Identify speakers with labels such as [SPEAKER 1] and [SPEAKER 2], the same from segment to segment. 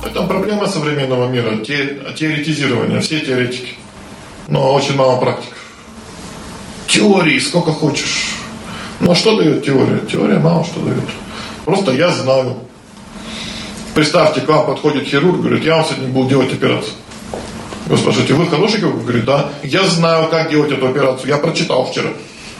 [SPEAKER 1] Это проблема современного мира, теоретизирование, все теоретики. Но очень мало практиков. Теории сколько хочешь. Ну а что дает теория? Теория мало что дает. Просто я знаю. Представьте, к вам подходит хирург, говорит, я вам сегодня буду делать операцию. Вы спрашиваете, вы хороший хирург? Говорит, да. Я знаю, как делать эту операцию. Я прочитал вчера.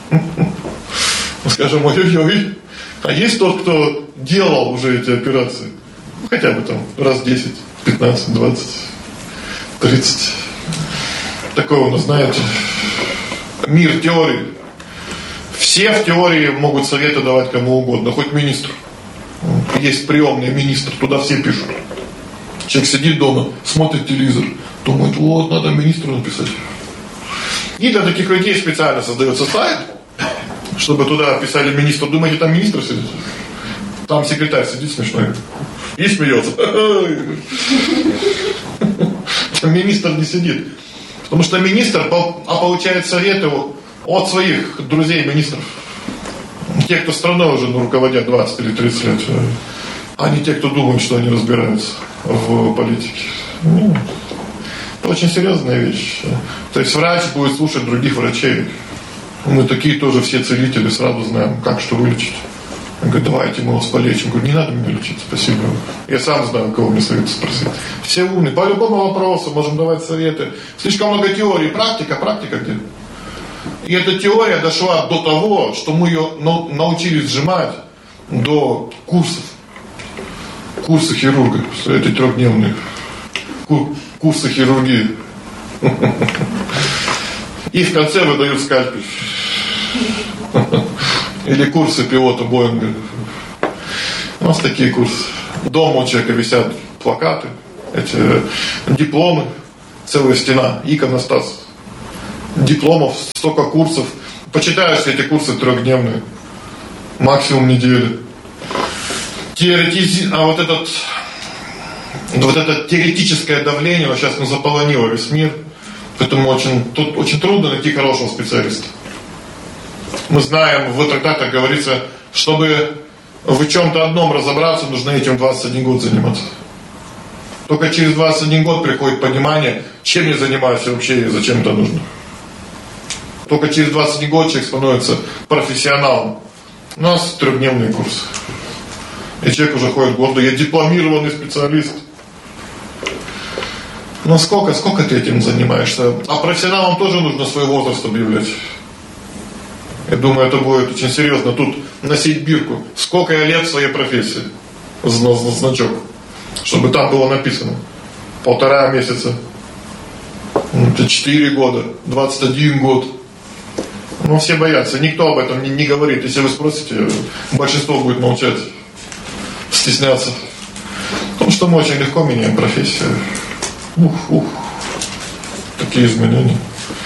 [SPEAKER 1] Мы скажем, ой-ой-ой. А есть тот, кто делал уже эти операции? Хотя бы там раз 10, 15, 20, 30. Такое у нас, знаете, мир теории. Все в теории могут советы давать кому угодно, хоть министру. Есть приемный министр, туда все пишут. Человек сидит дома, смотрит телевизор, думает, вот, надо министру написать. И для таких людей специально создается сайт, чтобы туда писали министру. Думаете, там министр сидит? Там секретарь сидит смешной и смеется. Там министр не сидит. Потому что министр получает советы от своих друзей-министров. Те, кто страной уже руководят 20 или 30 лет. А не те, кто думает, что они разбираются в политике. Это очень серьезная вещь. То есть врач будет слушать других врачей. Мы такие тоже все целители, сразу знаем, как что вылечить. Он говорит, давайте мы вас полечим. Я говорю, не надо меня лечить, спасибо. Я сам знаю, кого мне совета спросить. Все умные, по любому вопросу можем давать советы. Слишком много теорий, практика где? И эта теория дошла до того, что мы ее научились сжимать до курсов. Курсы хирурга, эти трехдневные. Курсы хирургии. И в конце выдают скальпель. Или курсы пилота Боинга. У нас такие курсы. Дома у человека висят плакаты, эти дипломы, целая стена, иконостас. Дипломов, столько курсов. Почитаешь эти курсы трехдневные. Максимум недели. А вот это теоретическое давление сейчас заполонило весь мир. Поэтому тут очень трудно найти хорошего специалиста. Мы знаем, в трактатах говорится, чтобы в чем-то одном разобраться, нужно этим 21 год заниматься. Только через 21 год приходит понимание, чем я занимаюсь вообще и зачем это нужно. Только через 21 год человек становится профессионалом. У нас трехдневный курс. И человек уже ходит гордо, я дипломированный специалист. Но сколько ты этим занимаешься? А профессионалам тоже нужно свой возраст объявлять. Я думаю, это будет очень серьезно. Тут носить бирку. Сколько я лет в своей профессии? Значок. Чтобы там было написано. 1,5 месяца. 4 года. 21 год. Но все боятся. Никто об этом не говорит. Если вы спросите, большинство будет молчать. Стесняться. Потому что мы очень легко меняем профессию. Такие изменения.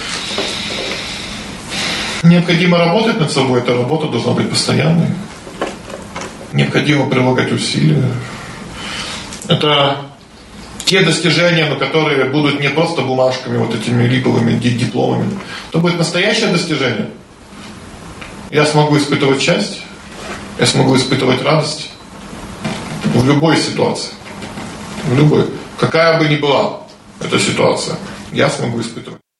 [SPEAKER 1] Необходимо работать над собой, эта работа должна быть постоянной. Необходимо прилагать усилия. Это те достижения, на которые будут не просто бумажками, вот этими липовыми дипломами. Это будет настоящее достижение. Я смогу испытывать счастье, я смогу испытывать радость в любой ситуации. В любой. Какая бы ни была эта ситуация, я смогу испытывать.